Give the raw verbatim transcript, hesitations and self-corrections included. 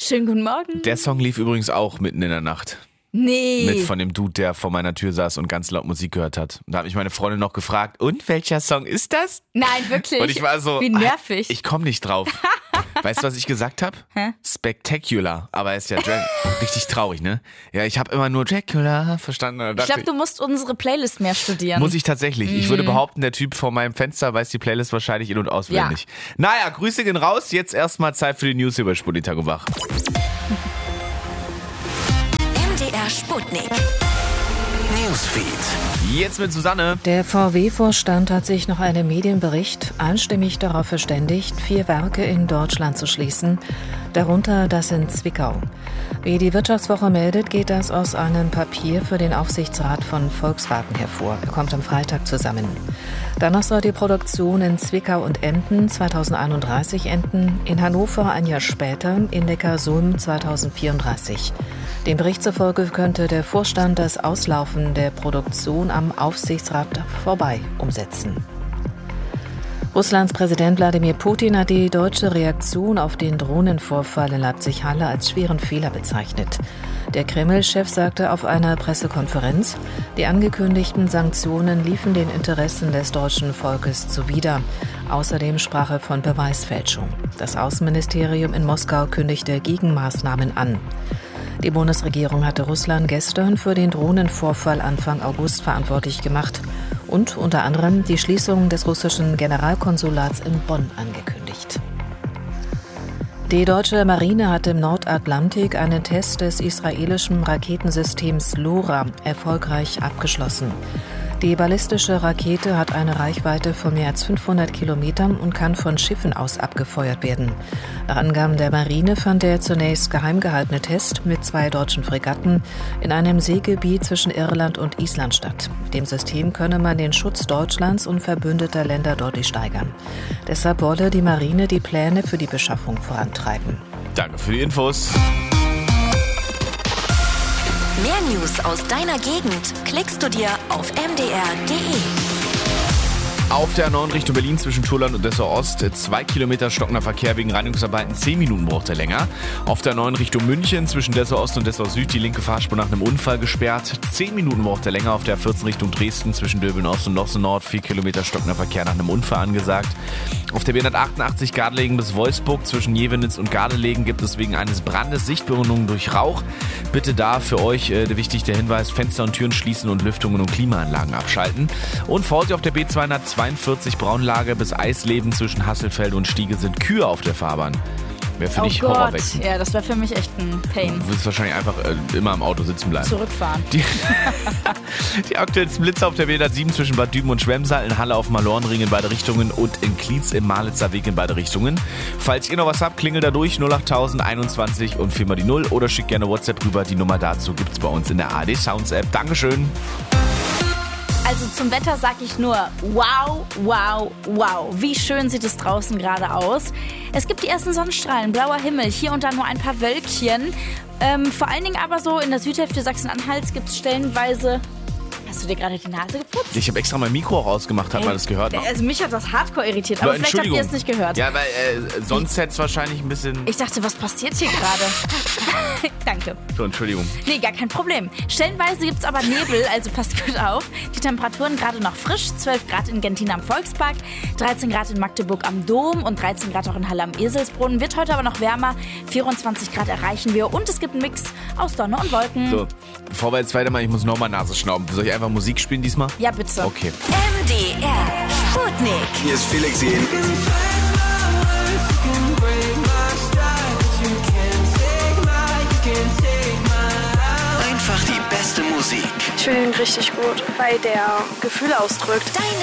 Schönen guten Morgen. Der Song lief übrigens auch mitten in der Nacht. Nee. Mit von dem Dude, der vor meiner Tür saß und ganz laut Musik gehört hat. Und da hat mich meine Freundin noch gefragt, und welcher Song ist das? Nein, wirklich. Und ich war so, wie nervig. Ich komme nicht drauf. Weißt du, was ich gesagt habe? Spectacular. Aber er ist ja Dra- richtig traurig, ne? Ja, ich habe immer nur Dracula verstanden. Ich glaube, du musst unsere Playlist mehr studieren. Muss ich tatsächlich. Ich würde behaupten, der Typ vor meinem Fenster weiß die Playlist wahrscheinlich in- und auswendig. Ja. Naja, Grüße gehen raus. Jetzt erstmal Zeit für die News über Sputnik Tag und Wach. M D R Sputnik Newsfeed. Jetzt mit Susanne. Der V W-Vorstand hat sich nach einem Medienbericht einstimmig darauf verständigt, vier Werke in Deutschland zu schließen, darunter das in Zwickau. Wie die Wirtschaftswoche meldet, geht das aus einem Papier für den Aufsichtsrat von Volkswagen hervor. Er kommt am Freitag zusammen. Danach soll die Produktion in Zwickau und Emden zweitausendeinunddreißig enden, in Hannover ein Jahr später, in Neckarsulm zweitausendvierunddreißig. Dem Bericht zufolge könnte der Vorstand das Auslaufen der Produktion am Aufsichtsrat vorbei umsetzen. Russlands Präsident Wladimir Putin hat die deutsche Reaktion auf den Drohnenvorfall in Leipzig-Halle als schweren Fehler bezeichnet. Der Kreml-Chef sagte auf einer Pressekonferenz, die angekündigten Sanktionen liefen den Interessen des deutschen Volkes zuwider. Außerdem sprach er von Beweisfälschung. Das Außenministerium in Moskau kündigte Gegenmaßnahmen an. Die Bundesregierung hatte Russland gestern für den Drohnenvorfall Anfang August verantwortlich gemacht und unter anderem die Schließung des russischen Generalkonsulats in Bonn angekündigt. Die deutsche Marine hat im Nordatlantik einen Test des israelischen Raketensystems LoRa erfolgreich abgeschlossen. Die ballistische Rakete hat eine Reichweite von mehr als fünfhundert Kilometern und kann von Schiffen aus abgefeuert werden. Nach Angaben der Marine fand der zunächst geheim gehaltene Test mit zwei deutschen Fregatten in einem Seegebiet zwischen Irland und Island statt. Mit dem System könne man den Schutz Deutschlands und verbündeter Länder deutlich steigern. Deshalb wolle die Marine die Pläne für die Beschaffung vorantreiben. Danke für die Infos. Mehr News aus deiner Gegend klickst du dir auf m d r punkt d e. Auf der A neun Richtung Berlin zwischen Turland und Dessau-Ost zwei Kilometer stockender Verkehr wegen Reinigungsarbeiten, zehn Minuten braucht er länger. Auf der A neun Richtung München zwischen Dessau-Ost und Dessau-Süd die linke Fahrspur nach einem Unfall gesperrt, zehn Minuten braucht er länger. Auf der A vierzehn Richtung Dresden zwischen Döbeln-Ost und Lossen-Nord vier Kilometer stockender Verkehr nach einem Unfall angesagt. Auf der B hundertachtundachtzig Gardelegen bis Wolfsburg zwischen Jevenitz und Gardelegen gibt es wegen eines Brandes Sichtbehinderungen durch Rauch. Bitte da für euch äh, wichtig der Hinweis, Fenster und Türen schließen und Lüftungen und Klimaanlagen abschalten. Und vor Ort auf der B zweihundertzweiundvierzig Braunlage bis Eisleben zwischen Hasselfeld und Stiege sind Kühe auf der Fahrbahn. Wäre für oh dich Gott. Horrorwechsel. Ja, das wäre für mich echt ein Pain. Du willst wahrscheinlich einfach äh, immer im Auto sitzen bleiben. Zurückfahren. Die, die aktuellsten Blitze auf der B hundertsieben zwischen Bad Düben und Schwemmsaal, in Halle auf Malornring in beide Richtungen und in Klietz im Malitzer Weg in beide Richtungen. Falls ihr noch was habt, klingelt da durch null acht null null einundzwanzig und viermal die null oder schickt gerne WhatsApp rüber. Die Nummer dazu gibt's bei uns in der A D Sounds App. Dankeschön. Also zum Wetter sag ich nur wow, wow, wow. Wie schön sieht es draußen gerade aus. Es gibt die ersten Sonnenstrahlen, blauer Himmel, hier und da nur ein paar Wölkchen. Ähm, vor allen Dingen aber so in der Südhälfte Sachsen-Anhalts gibt es stellenweise... Hast du dir gerade die Nase geputzt? Ich habe extra mein Mikro auch ausgemacht, hat Ey, man das gehört? Noch? Also mich hat das hardcore irritiert, aber vielleicht habt ihr es nicht gehört. Ja, weil äh, sonst hätte es wahrscheinlich ein bisschen... Ich dachte, was passiert hier gerade? Danke. So, Entschuldigung. Nee, gar kein Problem. Stellenweise gibt es aber Nebel, also passt gut auf. Die Temperaturen gerade noch frisch, zwölf Grad in Gentin am Volkspark, dreizehn Grad in Magdeburg am Dom und dreizehn Grad auch in Halle am Eselsbrunnen. Wird heute aber noch wärmer, vierundzwanzig Grad erreichen wir und es gibt einen Mix aus Sonne und Wolken. So, bevor wir jetzt weitermachen, ich muss nochmal Nase schnauben. Soll ich einfach Musik spielen diesmal? Ja, bitte. Okay. M D R Sputnik. Hier ist Felix Jähn. Einfach die beste Musik. Ich finde ihn richtig gut, weil der Gefühle ausdrückt. Deine